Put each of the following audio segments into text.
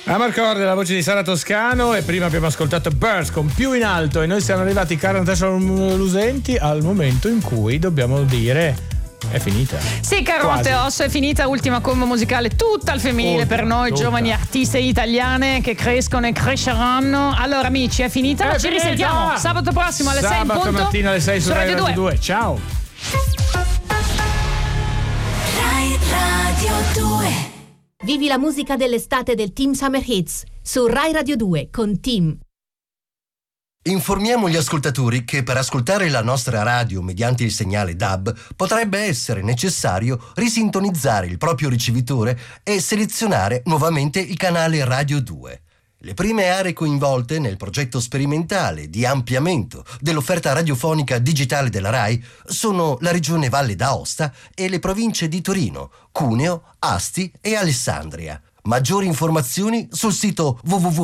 Amarcord, la voce di Sara Toscano, e prima abbiamo ascoltato Birds con Più in alto, e noi siamo arrivati, caro Natascia Lusenti, al momento in cui dobbiamo dire è finita. Sì, caro Matteos, è finita, ultima combo musicale tutta al femminile per noi giovani artiste italiane che crescono e cresceranno. Allora amici, è finita, ma ci risentiamo sabato prossimo alle 6 in punto. Sabato mattina alle 6 su Rai Radio 2. Ciao. Rai Radio 2. Vivi la musica dell'estate del Team Summer Hits su Rai Radio 2 con Team. Informiamo gli ascoltatori che per ascoltare la nostra radio mediante il segnale DAB potrebbe essere necessario risintonizzare il proprio ricevitore e selezionare nuovamente il canale Radio 2. Le prime aree coinvolte nel progetto sperimentale di ampliamento dell'offerta radiofonica digitale della RAI sono la regione Valle d'Aosta e le province di Torino, Cuneo, Asti e Alessandria. Maggiori informazioni sul sito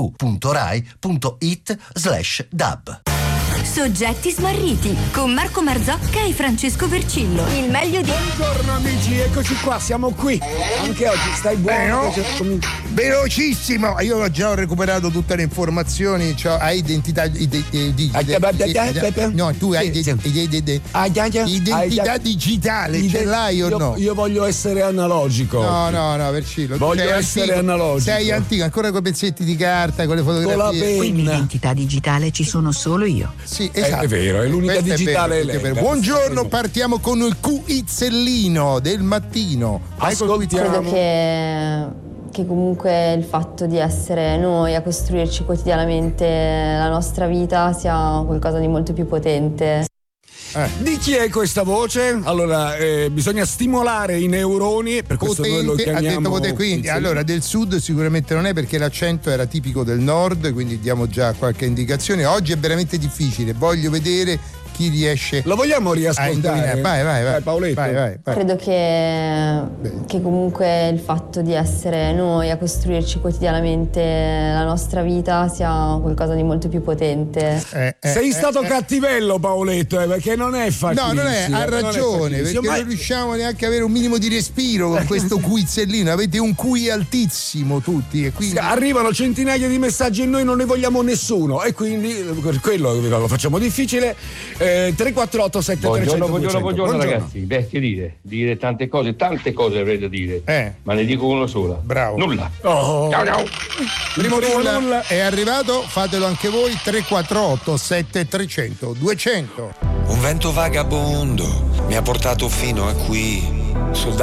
www.rai.it/dab. Soggetti smarriti con Marco Marzocca e Francesco Vercillo. Il meglio di... Buongiorno amici, eccoci qua, siamo qui. Anche oggi stai buono? Velocissimo! Io già ho recuperato tutte le informazioni, hai identità no, tu hai identità digitale, ce l'hai o no? Io voglio essere analogico. No, Vercillo. Voglio essere analogico. Sei antico, ancora con i pezzetti di carta, con le fotografie. Con la penna. Quindi l'identità digitale ci sono solo io. Sì, esatto. È vero, è l'unica digitale. Buongiorno, partiamo con il quizzellino del mattino. Credo che comunque il fatto di essere noi a costruirci quotidianamente la nostra vita sia qualcosa di molto più potente. Di chi è questa voce? Allora, bisogna stimolare i neuroni, per questo noi lo chiamiamo. Quindi, allora, del sud sicuramente non è, perché l'accento era tipico del nord, quindi diamo già qualche indicazione. Oggi è veramente difficile, voglio vedere chi riesce. Lo vogliamo riascoltare? Vai Paoletto. Vai. Credo che comunque il fatto di essere noi a costruirci quotidianamente la nostra vita sia qualcosa di molto più potente. Sei stato cattivello, Paoletto, perché non è facile. No, ha ragione, perché non riusciamo neanche a avere un minimo di respiro con questo quizzellino. Avete un QI altissimo tutti, e quindi arrivano centinaia di messaggi e noi non ne vogliamo nessuno, e quindi per quello lo facciamo difficile. 348 7300. Buongiorno ragazzi. Che dire tante cose avrei da dire, ma ne dico una sola. Bravo. Nulla. Ciao. Primo nulla è arrivato, fatelo anche voi. 348 7300 200. Un vento vagabondo mi ha portato fino a qui.